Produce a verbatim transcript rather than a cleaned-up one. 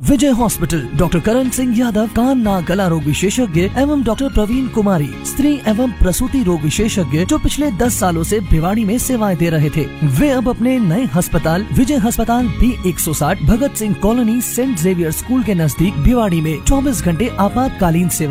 विजय hospital, doctor Karan Singh Yadav, कान नाक गला रोग विशेषज्ञ एवं डॉक्टर प्रवीण कुमारी, स्त्री एवं प्रसूति रोग विशेषज्ञ, जो पिछले दस सालों से भिवाड़ी में सेवाएं दे रहे थे, वे अब अपने नए अस्पताल विजय अस्पताल बी एक सौ साठ Bhagat Singh colony Saint Xavier school के नजदीक भिवाड़ी में चौबीस घंटे आपातकालीन सेवा